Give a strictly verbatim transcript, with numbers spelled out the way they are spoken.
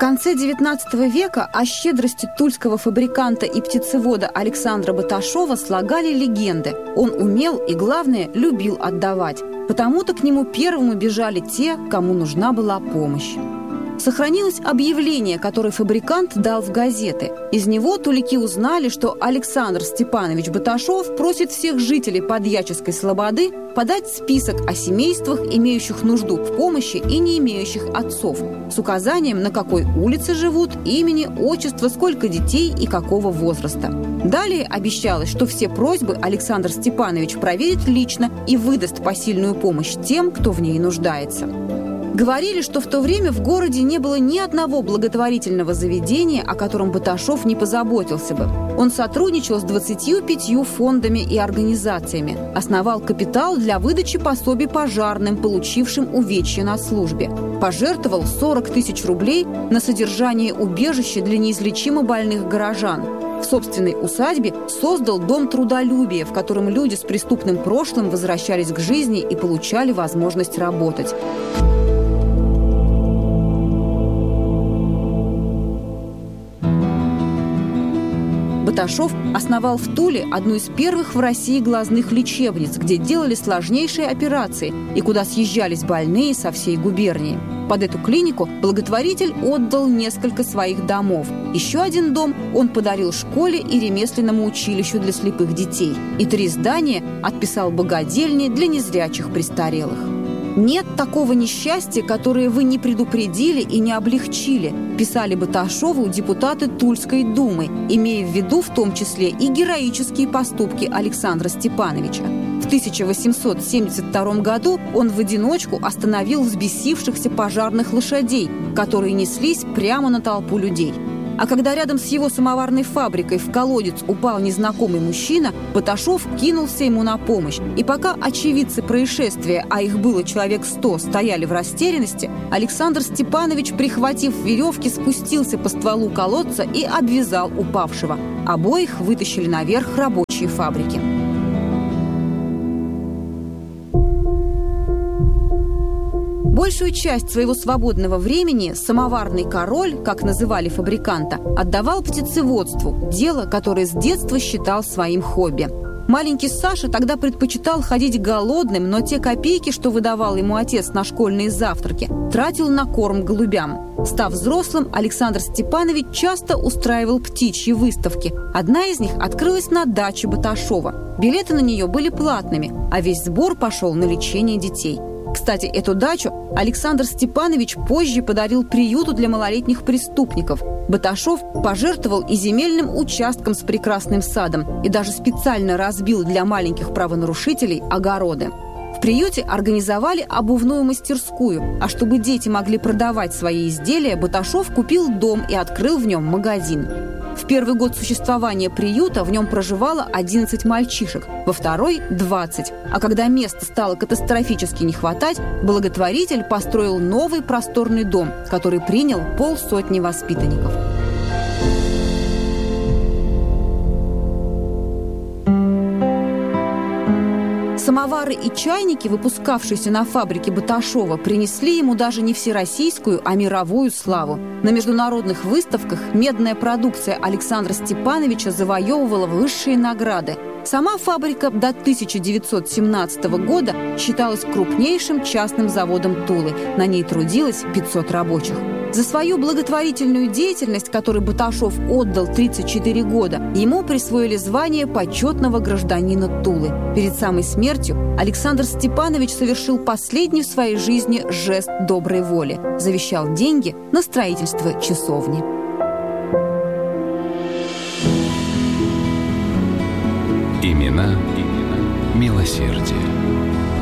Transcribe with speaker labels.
Speaker 1: конце девятнадцатого века о щедрости тульского фабриканта и птицевода Александра Баташова слагали легенды. Он умел и, главное, любил отдавать. Потому-то к нему первому бежали те, кому нужна была помощь. Сохранилось объявление, которое фабрикант дал в газеты. Из него туляки узнали, что Александр Степанович Баташов просит всех жителей Подьяческой слободы подать список о семействах, имеющих нужду в помощи и не имеющих отцов, с указанием, на какой улице живут, имени, отчества, сколько детей и какого возраста. Далее обещалось, что все просьбы Александр Степанович проверит лично и выдаст посильную помощь тем, кто в ней нуждается. Говорили, что в то время в городе не было ни одного благотворительного заведения, о котором Баташов не позаботился бы. Он сотрудничал с двадцатью пятью фондами и организациями, основал капитал для выдачи пособий пожарным, получившим увечья на службе, пожертвовал сорок тысяч рублей на содержание убежища для неизлечимо больных горожан. В собственной усадьбе создал дом трудолюбия, в котором люди с преступным прошлым возвращались к жизни и получали возможность работать. Баташов основал в Туле одну из первых в России глазных лечебниц, где делали сложнейшие операции и куда съезжались больные со всей губернии. Под эту клинику благотворитель отдал несколько своих домов. Еще один дом он подарил школе и ремесленному училищу для слепых детей. И три здания отписал богадельне для незрячих престарелых. «Нет такого несчастья, которое вы не предупредили и не облегчили», писали Баташову депутаты Тульской думы, имея в виду в том числе и героические поступки Александра Степановича. В тысяча восемьсот семьдесят втором году он в одиночку остановил взбесившихся пожарных лошадей, которые неслись прямо на толпу людей. А когда рядом с его самоварной фабрикой в колодец упал незнакомый мужчина, Баташов кинулся ему на помощь. И пока очевидцы происшествия, а их было человек сто, стояли в растерянности, Александр Степанович, прихватив веревки, спустился по стволу колодца и обвязал упавшего. Обоих вытащили наверх рабочие фабрики. Большую часть своего свободного времени самоварный король, как называли фабриканта, отдавал птицеводству, дело, которое с детства считал своим хобби. Маленький Саша тогда предпочитал ходить голодным, но те копейки, что выдавал ему отец на школьные завтраки, тратил на корм голубям. Став взрослым, Александр Степанович часто устраивал птичьи выставки. Одна из них открылась на даче Баташова. Билеты на нее были платными, а весь сбор пошел на лечение детей. Кстати, эту дачу Александр Степанович позже подарил приюту для малолетних преступников. Баташов пожертвовал и земельным участком с прекрасным садом и даже специально разбил для маленьких правонарушителей огороды. В приюте организовали обувную мастерскую, а чтобы дети могли продавать свои изделия, Баташов купил дом и открыл в нем магазин. В первый год существования приюта в нем проживало одиннадцать мальчишек, во второй – двадцать. А когда места стало катастрофически не хватать, благотворитель построил новый просторный дом, который принял полсотни воспитанников. Самовары и чайники, выпускавшиеся на фабрике Баташова, принесли ему даже не всероссийскую, а мировую славу. На международных выставках медная продукция Александра Степановича завоевывала высшие награды. Сама фабрика до тысяча девятьсот семнадцатого года считалась крупнейшим частным заводом Тулы. На ней трудилось пятьсот рабочих. За свою благотворительную деятельность, которой Баташов отдал тридцать четыре года, ему присвоили звание почетного гражданина Тулы. Перед самой смертью Александр Степанович совершил последний в своей жизни жест доброй воли. Завещал деньги на строительство часовни.
Speaker 2: Имена, имена милосердия.